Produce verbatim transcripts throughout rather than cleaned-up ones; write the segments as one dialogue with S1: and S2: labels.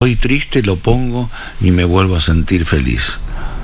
S1: estoy triste, lo pongo y me vuelvo a sentir feliz.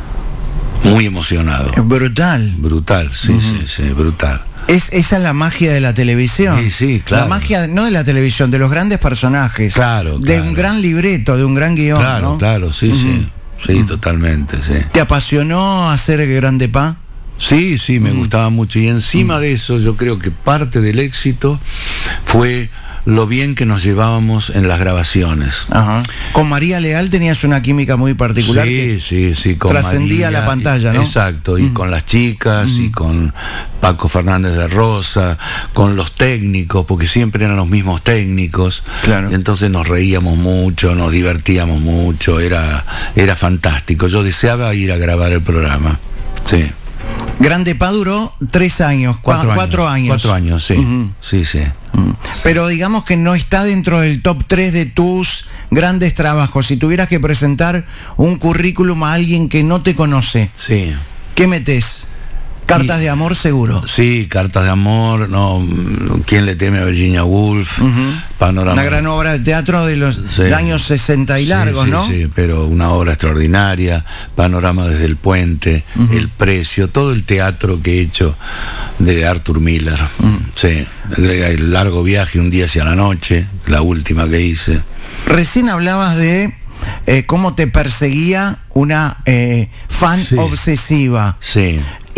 S1: Muy emocionado.
S2: Brutal.
S1: Brutal, sí, uh-huh. sí, sí, brutal.
S2: Es, esa es la magia de la televisión.
S1: Sí, sí, claro.
S2: La magia, no de la televisión, de los grandes personajes.
S1: Claro,
S2: De
S1: claro.
S2: un gran libreto, de un gran guión,
S1: Claro,
S2: ¿no?
S1: claro, sí, uh-huh. sí. Sí, uh-huh. totalmente, sí.
S2: ¿Te apasionó hacer Grande Pa?
S1: Sí, sí, me uh-huh. gustaba mucho. Y encima uh-huh. de eso, yo creo que parte del éxito fue lo bien que nos llevábamos en las grabaciones.
S2: Ajá. Con María Leal tenías una química muy particular.
S1: Sí,
S2: que
S1: sí, sí. Con
S2: trascendía
S1: María,
S2: la pantalla,
S1: y,
S2: ¿no?
S1: Exacto, y mm. con las chicas, mm. y con Paco Fernández de Rosa, con los técnicos, porque siempre eran los mismos técnicos.
S2: Claro.
S1: Y entonces nos reíamos mucho, nos divertíamos mucho, era, era fantástico. Yo deseaba ir a grabar el programa. Sí.
S2: Grande Pa duró tres años,
S1: cuatro,
S2: cua cuatro años.
S1: Cuatro años, sí. Uh-huh. Sí, sí.
S2: Uh-huh. Pero digamos que no está dentro del top tres de tus grandes trabajos. Si tuvieras que presentar un currículum a alguien que no te conoce,
S1: sí.
S2: ¿qué metes? Cartas y, de amor, seguro.
S1: Sí, Cartas de amor, no, ¿Quién le teme a Virginia Woolf? Uh-huh. Panorama.
S2: Una gran obra de teatro de los sí. años sesenta y largos,
S1: sí, sí,
S2: ¿no?
S1: Sí, pero una obra extraordinaria. Panorama desde el puente, uh-huh. El precio, todo el teatro que he hecho de Arthur Miller. Uh-huh. Sí, el largo viaje, un día hacia la noche, la última que hice.
S2: Recién hablabas de eh, cómo te perseguía una eh, fan sí. obsesiva.
S1: Sí.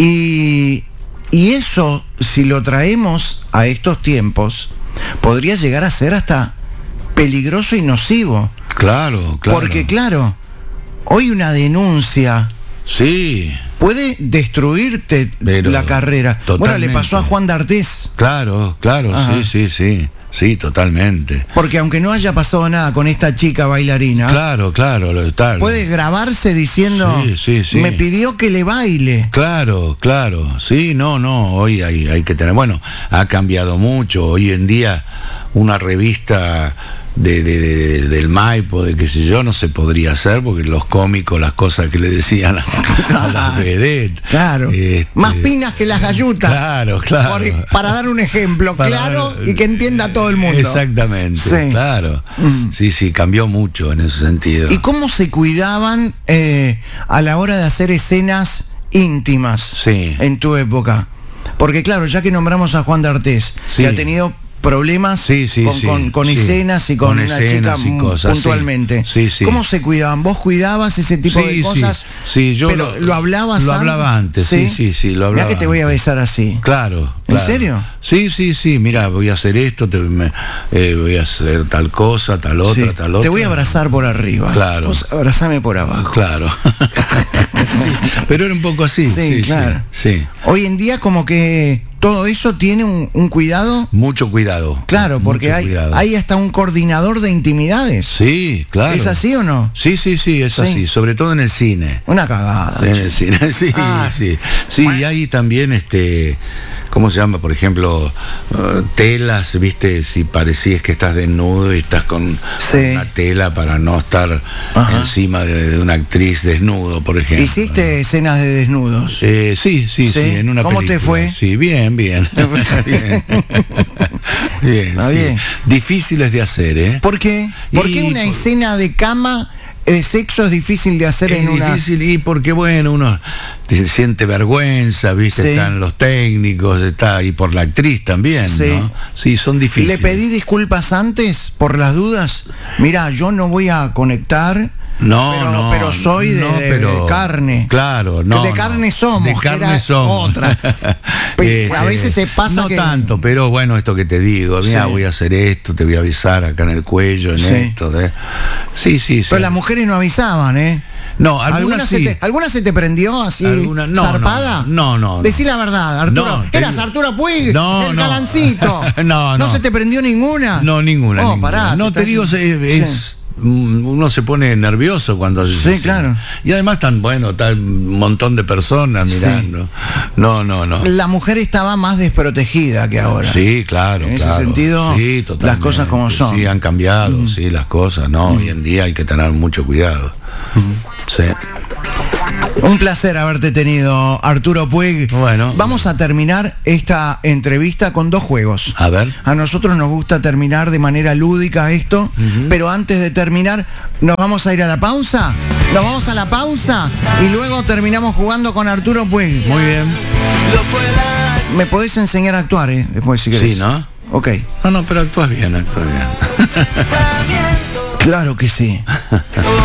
S2: Y, y eso, si lo traemos a estos tiempos, podría llegar a ser hasta peligroso y nocivo.
S1: Claro, claro.
S2: Porque, claro, hoy una denuncia
S1: sí.
S2: puede destruirte Pero la carrera. Totalmente. Bueno, le pasó a Juan D'Artés.
S1: Claro, claro, Ajá. sí, sí, sí. Sí, totalmente.
S2: Porque aunque no haya pasado nada con esta chica bailarina,
S1: claro, claro, tal.
S2: puede grabarse diciendo,
S1: sí, sí, sí.
S2: me pidió que le baile.
S1: Claro, claro. Sí, no, no, hoy hay, hay que tener... Bueno, ha cambiado mucho. Hoy en día una revista de, de, de, del Maipo, de qué sé yo, no se podría hacer, porque los cómicos, las cosas que le decían a, a las vedettes.
S2: Claro. Este, más pinas que las gallutas.
S1: Claro, claro.
S2: Por, para dar un ejemplo para, claro y que entienda a todo el mundo.
S1: Exactamente, sí. claro. Mm. Sí, sí, cambió mucho en ese sentido.
S2: ¿Y cómo se cuidaban eh, a la hora de hacer escenas íntimas
S1: sí.
S2: en tu época? Porque claro, ya que nombramos a Juan D'Artés,
S1: sí.
S2: que ha tenido problemas
S1: sí, sí,
S2: con,
S1: sí,
S2: con, con
S1: sí.
S2: escenas y con,
S1: con
S2: una
S1: escenas
S2: chica
S1: y cosas,
S2: puntualmente.
S1: Sí. Sí, sí.
S2: ¿Cómo se cuidaban? ¿Vos cuidabas ese tipo
S1: sí,
S2: de cosas?
S1: Sí, sí. Yo
S2: pero
S1: lo,
S2: lo hablabas
S1: lo
S2: antes.
S1: hablaba antes, sí, sí, sí, lo hablaba.
S2: Mirá que te voy a besar así.
S1: Claro.
S2: ¿En
S1: claro.
S2: serio?
S1: Sí, sí, sí, mira, voy a hacer esto, te, me, eh, voy a hacer tal cosa, tal otra, sí. tal otra.
S2: Te voy a abrazar por arriba.
S1: Claro.
S2: Vos abrazame por abajo.
S1: Claro. sí, pero era un poco así.
S2: Sí,
S1: sí
S2: claro.
S1: Sí, sí.
S2: Hoy en día como que todo eso tiene un, un cuidado.
S1: Mucho cuidado.
S2: Claro, porque
S1: mucho
S2: hay,
S1: cuidado.
S2: hay hasta un coordinador de intimidades.
S1: Sí, claro.
S2: ¿Es así o no?
S1: Sí, sí, sí, es sí. así. Sobre todo en el cine.
S2: Una cagada.
S1: En el cine, sí, ah. sí. Sí, bueno. Y hay también este... ¿Cómo se llama? Por ejemplo, uh, telas, ¿viste? Si parecías que estás desnudo y estás con
S2: sí.
S1: una tela para no estar Ajá. encima de, de una actriz desnudo, por ejemplo.
S2: ¿Hiciste escenas de desnudos?
S1: Eh, sí, sí, sí, sí, en una
S2: ¿Cómo
S1: película.
S2: te fue?
S1: Sí, bien, bien. bien. bien,
S2: Está
S1: sí.
S2: bien.
S1: Difíciles de hacer, ¿eh?
S2: ¿Por qué? ¿Por qué una por... escena de cama... El sexo es difícil de hacer
S1: es
S2: en una...
S1: difícil y porque, bueno, uno te siente vergüenza, ¿viste? Sí. Están los técnicos, está y por la actriz también,
S2: sí.
S1: ¿no? Sí, son difíciles.
S2: ¿Le pedí disculpas antes por las dudas? Mirá, yo no voy a conectar...
S1: No,
S2: pero,
S1: no,
S2: pero soy de,
S1: no, pero,
S2: de carne.
S1: Claro, no.
S2: De carne somos.
S1: De carne
S2: era
S1: somos.
S2: Otra. este, a veces se pasa
S1: no
S2: que...
S1: No tanto, pero bueno, esto que te digo, mira, sí. voy a hacer esto, te voy a avisar acá en el cuello, en sí. esto. ¿eh? Sí, sí, sí.
S2: Pero las mujeres no avisaban, ¿eh?
S1: No, algunas
S2: ¿Alguna,
S1: sí.
S2: se te, ¿Alguna se te prendió así,
S1: ¿Alguna? No,
S2: zarpada?
S1: No, no, no.
S2: Decí la verdad, Arturo.
S1: No,
S2: ¿Eras
S1: te...
S2: Arturo Puig?
S1: No,
S2: el
S1: no.
S2: galancito.
S1: no, no.
S2: ¿No se te prendió ninguna?
S1: No, ninguna.
S2: Oh,
S1: ninguna.
S2: pará.
S1: No, te, te digo, es... es...
S2: Sí.
S1: uno se pone nervioso cuando
S2: sí, sí, claro.
S1: Y además tan bueno, tan un montón de personas mirando. Sí. No, no, no.
S2: La mujer estaba más desprotegida que ahora.
S1: Sí, claro.
S2: En
S1: claro.
S2: ese sentido,
S1: sí,
S2: las cosas como son.
S1: Sí, han cambiado, mm. sí, las cosas, ¿no? Mm. Hoy en día hay que tener mucho cuidado.
S2: Mm.
S1: Sí.
S2: Un placer haberte tenido, Arturo Puig.
S1: Bueno.
S2: Vamos a terminar esta entrevista con dos juegos.
S1: A ver.
S2: A nosotros nos gusta terminar de manera lúdica esto, uh-huh. pero antes de terminar, nos vamos a ir a la pausa. Nos vamos a la pausa y luego terminamos jugando con Arturo Puig.
S1: Muy bien.
S2: Me podés enseñar a actuar, ¿eh? Después si querés.
S1: Sí, ¿no?
S2: Ok.
S1: No, no, pero actúas bien, actúas bien.
S2: Claro que sí.